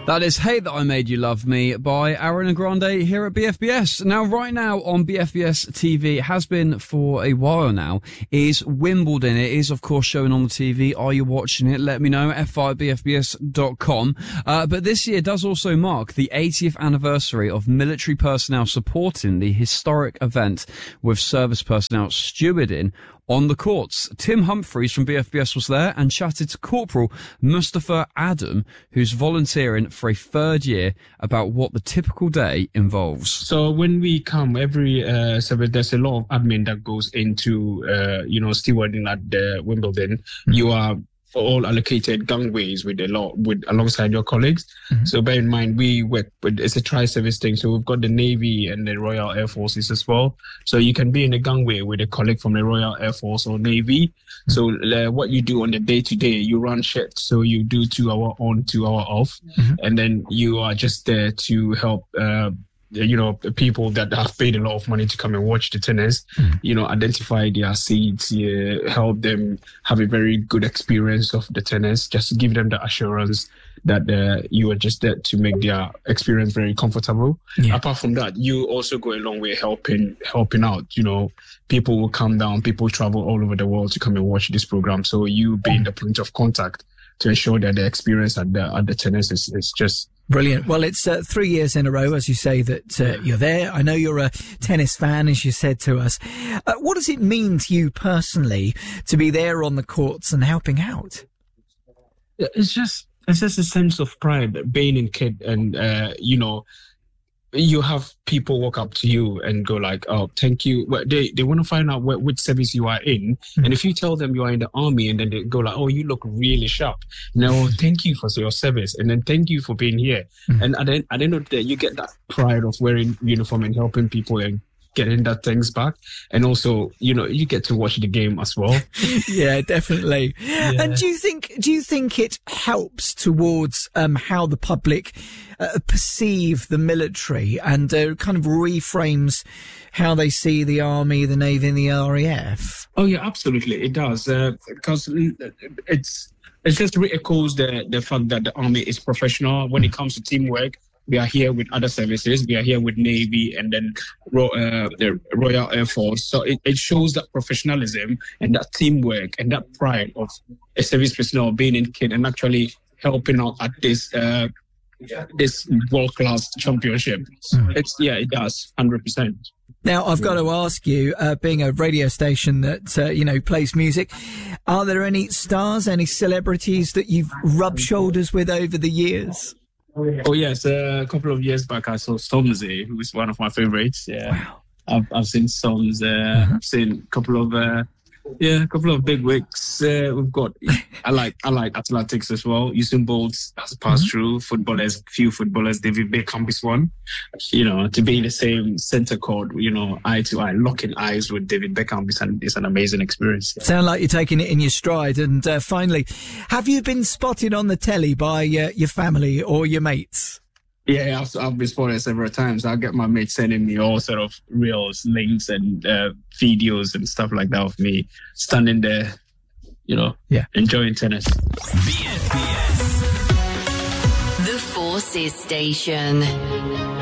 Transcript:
That is Hate That I Made You Love Me by Ariana Grande here at BFBS. Now, right now on BFBS TV, it has been for a while now, is Wimbledon. It is, of course, showing on the TV. Are you watching it? Let me know, fi@bfbs.com. But this year does also mark the 80th anniversary of military personnel supporting the historic event with service personnel stewarding on the courts. Tim Humphreys from BFBS was there and chatted to Corporal Mustafa Adam, who's volunteering for a third year, about what the typical day involves. So when we come every service, there's a lot of admin that goes into, stewarding at the Wimbledon. Mm-hmm. You are all allocated gangways alongside your colleagues. Mm-hmm. So bear in mind, we work with, it's a tri-service thing. So we've got the Navy and the Royal Air Forces as well. So you can be in a gangway with a colleague from the Royal Air Force or Navy. Mm-hmm. So what you do on the day-to-day, you run shifts. So you do 2 hour on, 2 hour off. Mm-hmm. And then you are just there to help people that have paid a lot of money to come and watch the tennis, identify their seats, help them have a very good experience of the tennis, just to give them the assurance that you are just there to make their experience very comfortable. Yeah. Apart from that, you also go a long way helping out. People will come down, people travel all over the world to come and watch this program. So you being the point of contact to ensure that the experience at the tennis is just brilliant. Well, it's 3 years in a row, as you say, that you're there. I know you're a tennis fan, as you said to us. What does it mean to you personally to be there on the courts and helping out? It's just a sense of pride being in kid, and you have people walk up to you and go like, "Oh, thank you." Well, they want to find out which service you are in, mm-hmm. and if you tell them you are in the army, and then they go like, "Oh, you look really sharp." No, thank you for your service, and then thank you for being here. Mm-hmm. And at the end of the day, you get that pride of wearing uniform and helping people and getting that things back, and also you get to watch the game as well. Yeah, definitely. Yeah. And do you think it helps towards how the public perceive the military, and kind of reframes how they see the army, the navy, and the RAF? Oh yeah, absolutely, it does, because it just re-echoes the fact that the army is professional when it comes to teamwork. We are here with other services. We are here with Navy and then the Royal Air Force. So it shows that professionalism and that teamwork and that pride of a service personnel being in kid and actually helping out at this world-class championship. Mm-hmm. It does 100%. Now, I've got to ask you, being a radio station that, plays music, are there any stars, any celebrities that you've rubbed shoulders with over the years? Oh yes, a couple of years back I saw Stormzy, who is one of my favorites. Yeah, wow. I've seen Storms. I've seen a couple of big wigs. We've got. I like athletics as well. Usain Bolt has passed through. Few footballers. David Beckham is one. To be in the same center court, eye to eye, locking eyes with David Beckham is an amazing experience. Sound like you're taking it in your stride. And finally, have you been spotted on the telly by your family or your mates? Yeah, I've been spotted several times. I get my mates sending me all sort of reels, links, and videos and stuff like that of me standing there, enjoying tennis. BFBS. The Forces Station.